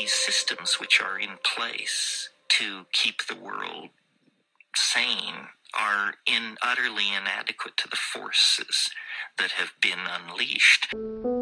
these systems which are in place to keep the world sane are utterly inadequate to the forces that have been unleashed.